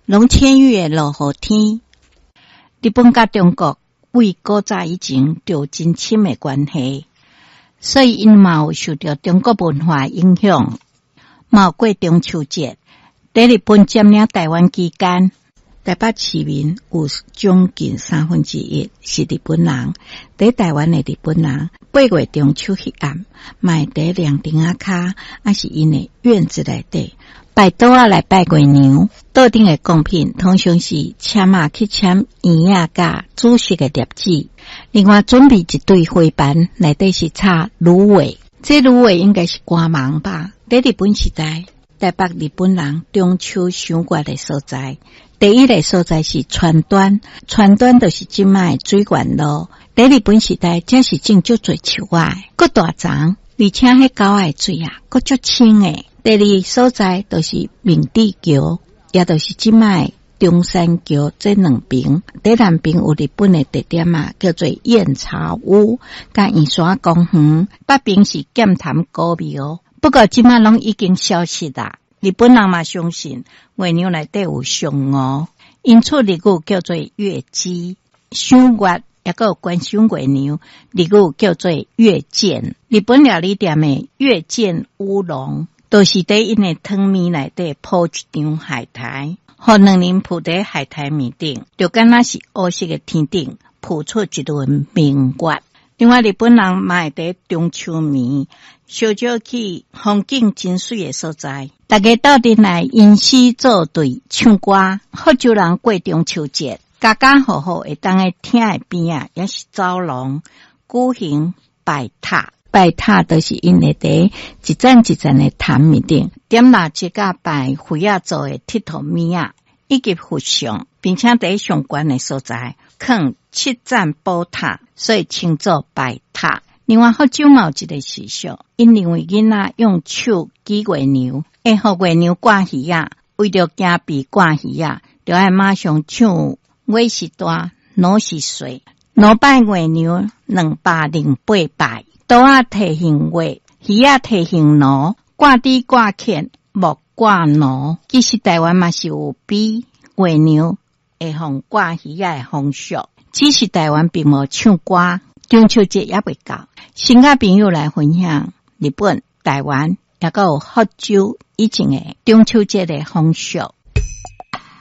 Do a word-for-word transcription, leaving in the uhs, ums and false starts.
拢千羽的落雨天。日本甲中国为古早以前就真深的关系，所以因嘛有受到中国文化影响，嘛有过中秋节。在日本占领台湾期间，台北市民有将近三分之一是日本人。在台湾的日本人，八月中秋迄暗，嘛会在凉亭仔骹，还是因的院子内底拜倒仔来拜月娘。桌顶的贡品通常是签仔去签圆仔甲紫色的粒子，另外准备一对花瓣，内底是插芦苇。这芦苇应该是瓜芒吧？在日本时代，台北日本人中秋赏月的所在。第一个所在是川端，川端就是今卖水源路。在日本时代，这是种足多树仔，搁大丛，而且迄沟仔水啊，搁足清诶。第二所在就是明治桥，也就是今卖中山桥这两边。在南边有日本的地点啊，叫做燕巢屋，甲圆山公园。北边是剑潭古庙，不过今卖拢已经消失啦。日本人嘛相信月娘内底有嫦娥，因此日语叫做月姬。赏月也有观赏月娘，日语叫做月见。日本料理店的月见乌龙，都是在因的汤面内底铺一张海苔，互两人铺在海苔面顶，就敢若是黑色的天顶铺出一轮明月。另外，日本人嘛会在中秋暝烧酒去风景真水的所在，大家到阵来吟诗作对唱歌。福州人过中秋节，家家户户会当在厅的边啊，也是走廊举行拜塔。拜塔就是因会在一盏一盏的坛面顶点蜡烛甲拜灰仔做的铁头面啊，以及佛像，并且在上悬的所在放七盏宝塔，所以称作拜塔。另外，福州嘛有一个习俗，因认为囡仔用手举月娘，会互月娘挂鱼仔，为着惊避挂鱼仔，就要马上唱月是大，奴是细，奴拜月娘两百零八拜，刀仔提行月，鱼仔提行奴，挂猪挂犬，木挂奴。其实台湾嘛是有比月娘会互挂鱼仔的风俗，只是台湾并无唱歌。中秋节也未到，新加朋友来分享日本、台湾也有福州以前的中秋节的风俗。